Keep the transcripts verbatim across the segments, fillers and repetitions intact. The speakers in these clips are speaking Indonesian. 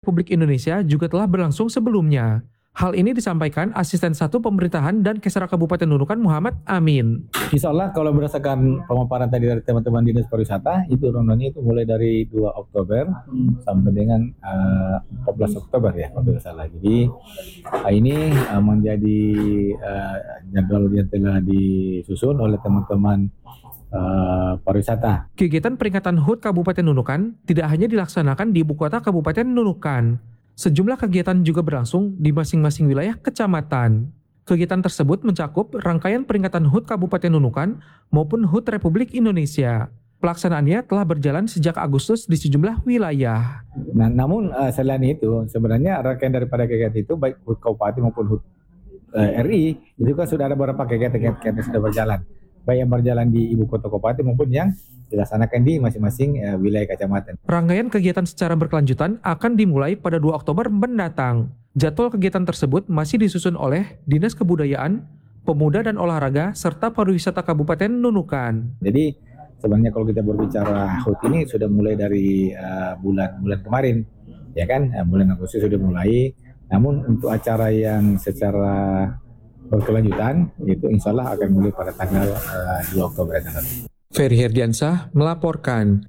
Republik Indonesia juga telah berlangsung sebelumnya. Hal ini disampaikan Asisten satu Pemerintahan dan Kesra Kabupaten Nunukan Muhammad Amin. Insya Allah kalau berdasarkan pemaparan tadi dari teman-teman Dinas Pariwisata, itu rondanya itu mulai dari dua Oktober hmm. sampai dengan uh, empat belas Oktober ya, kalau tidak salah. Jadi uh, ini uh, menjadi uh, jadwal yang telah disusun oleh teman-teman Uh, pariwisata. Kegiatan peringatan H U T Kabupaten Nunukan tidak hanya dilaksanakan di ibu kota Kabupaten Nunukan. Sejumlah kegiatan juga berlangsung di masing-masing wilayah kecamatan. Kegiatan tersebut mencakup rangkaian peringatan H U T Kabupaten Nunukan maupun H U T Republik Indonesia. Pelaksanaannya telah berjalan sejak Agustus di sejumlah wilayah. Nah, namun uh, selain itu, sebenarnya rangkaian daripada kegiatan itu baik H U T Kabupaten maupun H U T uh, R I itu kan sudah ada beberapa kegiatan-kegiatan yang sudah berjalan, baik yang berjalan di ibu kota kabupaten maupun yang dilaksanakan di masing-masing uh, wilayah kecamatan. Rangkaian kegiatan secara berkelanjutan akan dimulai pada dua Oktober mendatang. Jadwal kegiatan tersebut masih disusun oleh Dinas Kebudayaan, Pemuda dan Olahraga, serta Pariwisata Kabupaten Nunukan. Jadi sebenarnya kalau kita berbicara H U T ini sudah mulai dari uh, bulan-bulan kemarin, ya kan, uh, bulan Agustus sudah mulai. Namun untuk acara yang secara berkelanjutan itu insya Allah akan mulai pada tanggal uh, dua Oktober nanti. Ferry Herdiansah melaporkan.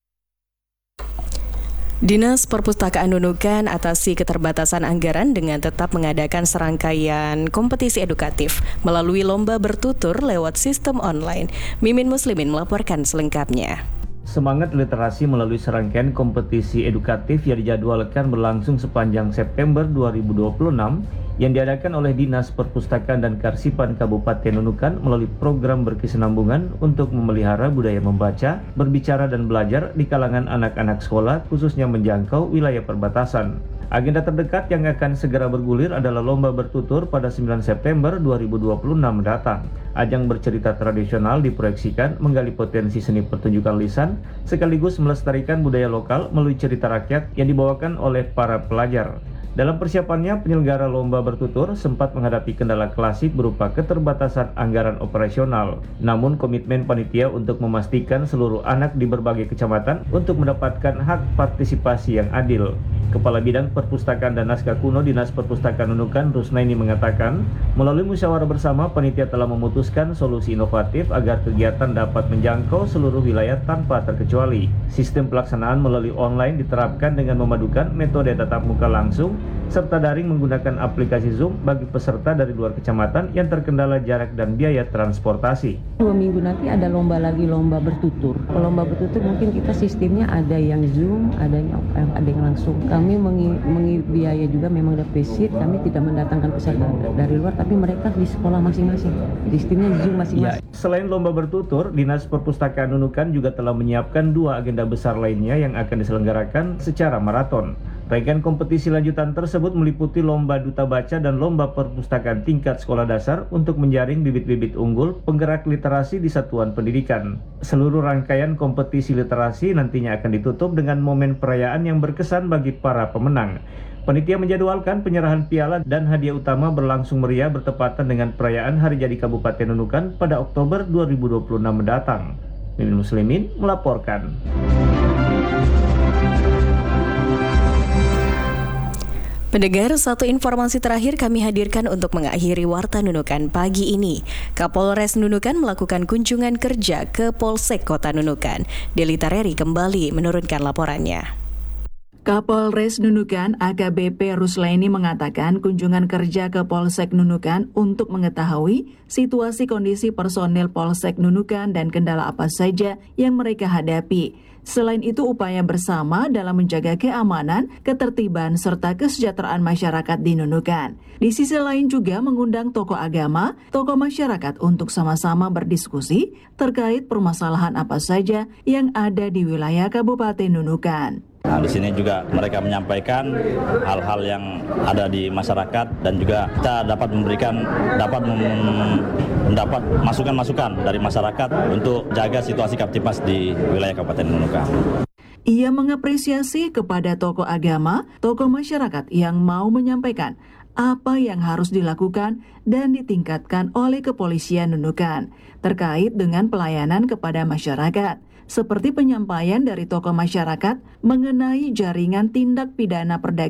Dinas Perpustakaan Nunukan atasi keterbatasan anggaran dengan tetap mengadakan serangkaian kompetisi edukatif melalui lomba bertutur lewat sistem online. Mimin Muslimin melaporkan selengkapnya. Semangat literasi melalui serangkaian kompetisi edukatif yang dijadwalkan berlangsung sepanjang September dua ribu dua puluh enam yang diadakan oleh Dinas Perpustakaan dan Kearsipan Kabupaten Nunukan melalui program berkesinambungan untuk memelihara budaya membaca, berbicara dan belajar di kalangan anak-anak sekolah khususnya menjangkau wilayah perbatasan. Agenda terdekat yang akan segera bergulir adalah lomba bertutur pada sembilan September dua ribu dua puluh enam mendatang. Ajang bercerita tradisional diproyeksikan menggali potensi seni pertunjukan lisan sekaligus melestarikan budaya lokal melalui cerita rakyat yang dibawakan oleh para pelajar. Dalam persiapannya, penyelenggara lomba bertutur sempat menghadapi kendala klasik berupa keterbatasan anggaran operasional. Namun komitmen panitia untuk memastikan seluruh anak di berbagai kecamatan untuk mendapatkan hak partisipasi yang adil. Kepala Bidang Perpustakaan dan Naskah Kuno Dinas Perpustakaan Nunukan Rusnaini mengatakan, melalui musyawarah bersama panitia telah memutuskan solusi inovatif agar kegiatan dapat menjangkau seluruh wilayah tanpa terkecuali. Sistem pelaksanaan melalui online diterapkan dengan memadukan metode tatap muka langsung serta daring menggunakan aplikasi Zoom bagi peserta dari luar kecamatan yang terkendala jarak dan biaya transportasi. Dua minggu nanti ada lomba lagi, lomba bertutur. Kalau lomba bertutur mungkin kita sistemnya ada yang Zoom, ada yang, ada yang langsung. Kami mengi, mengi biaya juga memang ada visit, kami tidak mendatangkan peserta dari luar, tapi mereka di sekolah masing-masing. Sistemnya Zoom masing-masing. Ya, selain lomba bertutur, Dinas Perpustakaan Nunukan juga telah menyiapkan dua agenda besar lainnya yang akan diselenggarakan secara maraton. Rangkaian kompetisi lanjutan tersebut meliputi lomba duta baca dan lomba perpustakaan tingkat sekolah dasar untuk menjaring bibit-bibit unggul penggerak literasi di satuan pendidikan. Seluruh rangkaian kompetisi literasi nantinya akan ditutup dengan momen perayaan yang berkesan bagi para pemenang. Panitia menjadwalkan penyerahan piala dan hadiah utama berlangsung meriah bertepatan dengan perayaan Hari Jadi Kabupaten Nunukan pada Oktober dua ribu dua puluh enam mendatang. Mimin Muslimin melaporkan. Pendengar, satu informasi terakhir kami hadirkan untuk mengakhiri Warta Nunukan pagi ini. Kapolres Nunukan melakukan kunjungan kerja ke Polsek Kota Nunukan. Deli Tareri kembali menurunkan laporannya. Kapolres Nunukan A K B P Ruslaini mengatakan kunjungan kerja ke Polsek Nunukan untuk mengetahui situasi kondisi personel Polsek Nunukan dan kendala apa saja yang mereka hadapi. Selain itu, upaya bersama dalam menjaga keamanan, ketertiban, serta kesejahteraan masyarakat di Nunukan. Di sisi lain juga mengundang tokoh agama, tokoh masyarakat untuk sama-sama berdiskusi terkait permasalahan apa saja yang ada di wilayah Kabupaten Nunukan. Nah, di sini juga mereka menyampaikan hal-hal yang ada di masyarakat dan juga kita dapat memberikan dapat mendapat masukan-masukan dari masyarakat untuk jaga situasi Kaptimas di wilayah Kabupaten Nunukan. Ia mengapresiasi kepada tokoh agama, tokoh masyarakat yang mau menyampaikan apa yang harus dilakukan dan ditingkatkan oleh kepolisian Nunukan terkait dengan pelayanan kepada masyarakat, seperti penyampaian dari tokoh masyarakat mengenai jaringan tindak pidana perdagangan